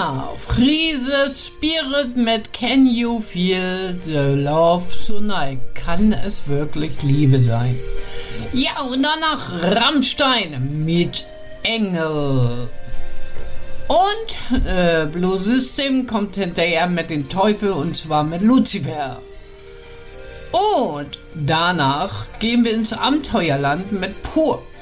Friese Spirit mit Can You Feel the Love Tonight? Kann es wirklich Liebe sein? Ja, und danach Rammstein mit Engel. Und Blue System kommt hinterher mit dem Teufel, und zwar mit Lucifer. Und danach gehen wir ins Abenteuerland mit Pur.